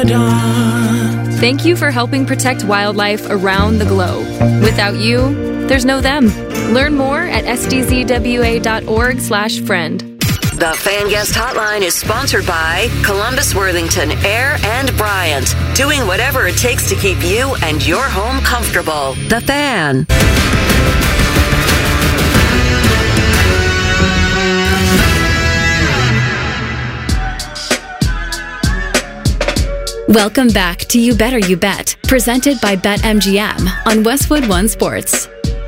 Ramadan. Thank you for helping protect wildlife around the globe. Without you, there's no them. Learn more at sdzwa.org/friend. The Fan Guest Hotline is sponsored by Columbus Worthington Air and Bryant, doing whatever it takes to keep you and your home comfortable. The Fan. Welcome back to You Better You Bet, presented by BetMGM on Westwood One Sports.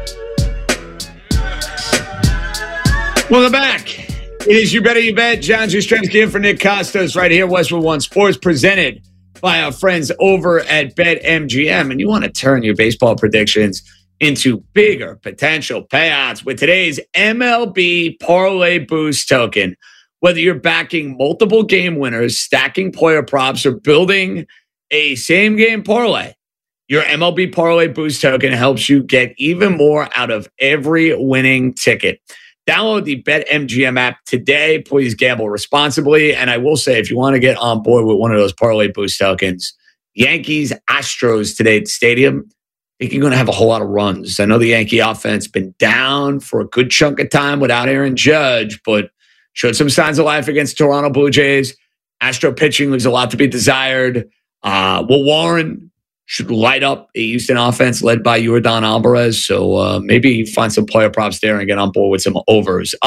Welcome back. It is You Better You Bet. John Jastrzemski in for Nick Costos right here, Westwood One Sports, presented by our friends over at BetMGM. And you want to turn your baseball predictions into bigger potential payouts with today's MLB Parlay Boost token. Whether you're backing multiple game winners, stacking player props, or building a same-game parlay, your MLB Parlay Boost token helps you get even more out of every winning ticket. Download the BetMGM app today. Please gamble responsibly. And I will say, if you want to get on board with one of those Parlay Boost tokens, Yankees, Astros today at the stadium, I think you're going to have a whole lot of runs. I know the Yankee offense been down for a good chunk of time without Aaron Judge, but showed some signs of life against Toronto Blue Jays. Astro pitching leaves a lot to be desired. Will Warren should light up a Houston offense led by Yordan Alvarez. So maybe find some player props there and get on board with some overs.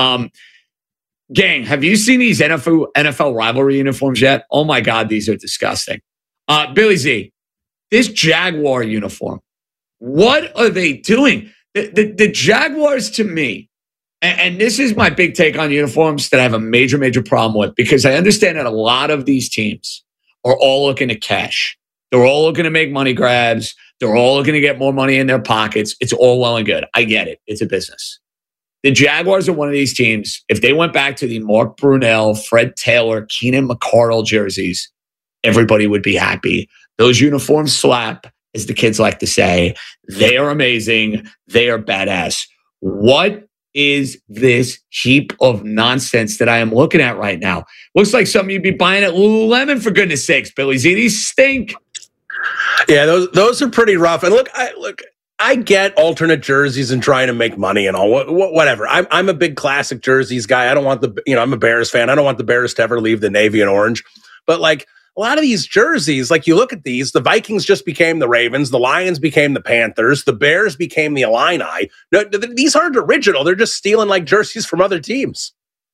Gang, have you seen these NFL rivalry uniforms yet? Oh my God, these are disgusting. Billy Z, this Jaguar uniform, what are they doing? The Jaguars, to me, and this is my big take on uniforms that I have a major, major problem with, because I understand that a lot of these teams are all looking to cash. They're all looking to make money grabs. They're all looking to get more money in their pockets. It's all well and good. I get it. It's a business. The Jaguars are one of these teams. If they went back to the Mark Brunell, Fred Taylor, Keenan McCardle jerseys, everybody would be happy. Those uniforms slap, as the kids like to say. They are amazing. They are badass. What is this heap of nonsense that I am looking at right now? Looks like something you'd be buying at Lululemon, for goodness sakes, Billy Z. These stink. Yeah, those are pretty rough. And look, I get alternate jerseys and trying to make money and all, whatever. I'm a big classic jerseys guy. I don't want I'm a Bears fan. I don't want the Bears to ever leave the navy and orange. But like a lot of these jerseys, like you look at these, the Vikings just became the Ravens, the Lions became the Panthers, the Bears became the Illini. No, these aren't original. They're just stealing like jerseys from other teams.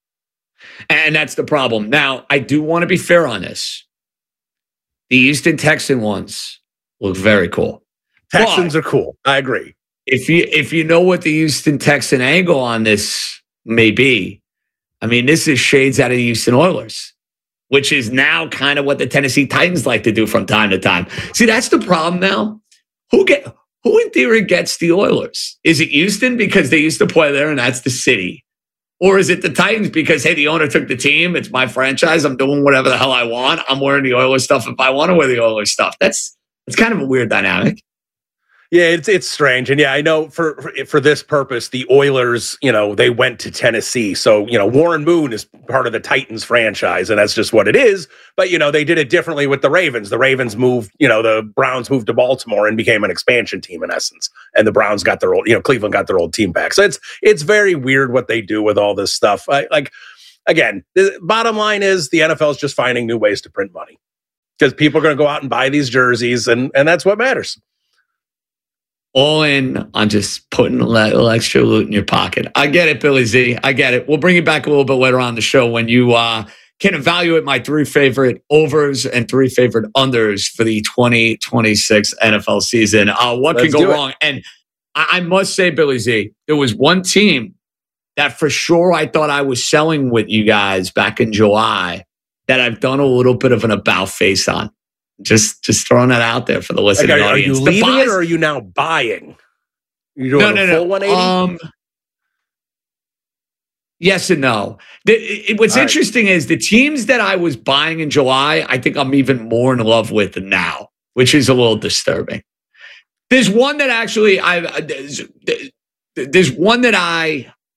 And that's the problem. Now, I do want to be fair on this. The Houston Texan ones look very cool. Texans are cool. I agree. If you know what the Houston Texan angle on this may be, I mean, this is shades out of the Houston Oilers, which is now kind of what the Tennessee Titans like to do from time to time. See, that's the problem now. Who in theory gets the Oilers? Is it Houston because they used to play there and that's the city? Or is it the Titans because, hey, the owner took the team, it's my franchise, I'm doing whatever the hell I want, I'm wearing the Oilers stuff if I want to wear the Oilers stuff? It's kind of a weird dynamic. Yeah, it's strange. And yeah, I know for this purpose, the Oilers, they went to Tennessee. So, Warren Moon is part of the Titans franchise, and that's just what it is. But, they did it differently with the Ravens. The Ravens moved, the Browns moved to Baltimore and became an expansion team in essence. And the Browns got their old, Cleveland got their old team back. So it's very weird what they do with all this stuff. Again, the bottom line is the NFL is just finding new ways to print money because people are going to go out and buy these jerseys, and that's what matters. All in on just putting a little extra loot in your pocket. I get it, Billy Z. I get it. We'll bring you back a little bit later on the show when you can evaluate my 3 favorite overs and 3 favorite unders for the 2026 NFL season. What can go wrong? And I must say, Billy Z, there was one team that for sure I thought I was selling with you guys back in July that I've done a little bit of an about face on. Just throwing that out there for the listening audience. Are you leaving it or are you now buying? You're doing a full 180? Yes and no. What's interesting is the teams that I was buying in July, I think I'm even more in love with now, which is a little disturbing. There's one that actually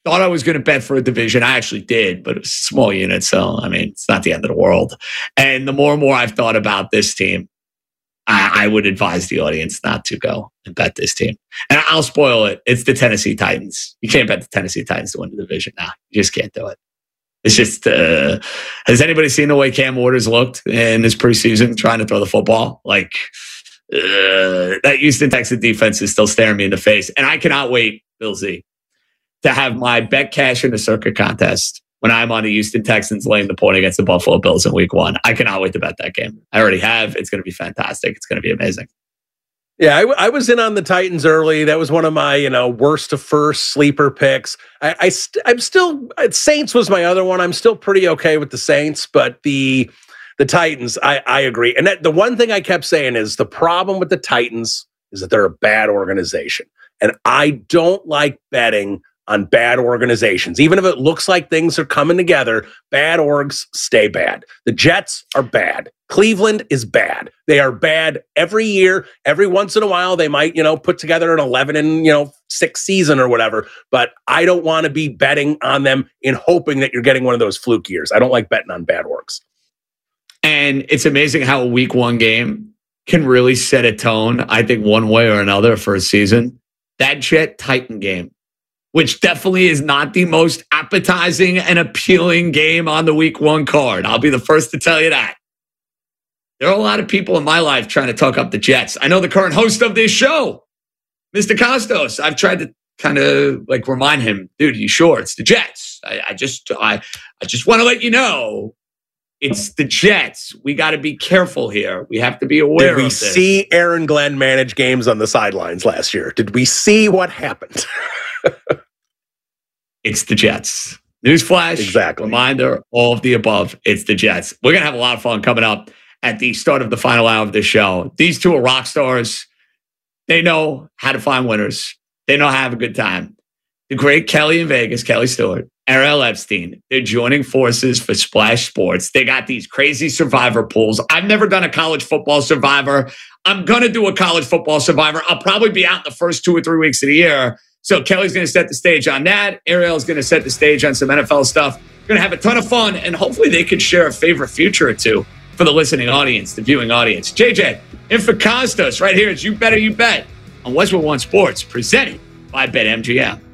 Thought I was going to bet for a division. I actually did, but it was a small unit. So, I mean, it's not the end of the world. And the more and more I've thought about this team, I would advise the audience not to go and bet this team. And I'll spoil it. It's the Tennessee Titans. You can't bet the Tennessee Titans to win the division now. You just can't do it. It's just, has anybody seen the way Cam Waters looked in his preseason trying to throw the football? Like, that Houston Texans defense is still staring me in the face. And I cannot wait, Bill Z, to have my bet cash in the circuit contest when I'm on the Houston Texans laying the point against the Buffalo Bills in week 1. I cannot wait to bet that game. I already have. It's going to be fantastic. It's going to be amazing. Yeah, I was in on the Titans early. That was one of my, worst to first sleeper picks. I'm still, Saints was my other one. I'm still pretty okay with the Saints, but the Titans, I agree. And the one thing I kept saying is the problem with the Titans is that they're a bad organization. And I don't like betting on bad organizations. Even if it looks like things are coming together, bad orgs stay bad. The Jets are bad. Cleveland is bad. They are bad every year. Every once in a while, they might, put together an 11-6 season or whatever. But I don't want to be betting on them in hoping that you're getting one of those fluke years. I don't like betting on bad orgs. And it's amazing how a week 1 game can really set a tone, I think, one way or another for a season. That Jet-Titan game, which definitely is not the most appetizing and appealing game on the week 1 card. I'll be the first to tell you that. There are a lot of people in my life trying to talk up the Jets. I know the current host of this show, Mr. Costos. I've tried to kind of remind him, dude, you sure it's the Jets? I just want to let you know it's the Jets. We got to be careful here. We have to be aware of this. Did we see Aaron Glenn manage games on the sidelines last year? Did we see what happened? It's the Jets. Newsflash. Exactly. Reminder, all of the above. It's the Jets. We're going to have a lot of fun coming up at the start of the final hour of this show. These two are rock stars. They know how to find winners. They know how to have a good time. The great Kelly in Vegas, Kelly Stewart, Ariel Epstein, they're joining forces for Splash Sports. They got these crazy survivor pools. I've never done a college football survivor. I'm going to do a college football survivor. I'll probably be out in the first 2 or 3 weeks of the year. So Kelly's going to set the stage on that. Ariel's going to set the stage on some NFL stuff. Going to have a ton of fun, and hopefully they could share a favorite future or two for the listening audience, the viewing audience. JJ, in for Costos, right here. It's You Better You Bet on Westwood One Sports, presented by BetMGM.